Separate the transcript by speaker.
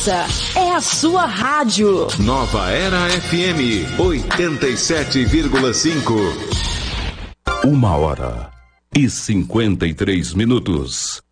Speaker 1: Essa é a sua rádio.
Speaker 2: Nova Era FM 87,5.
Speaker 3: 1h53.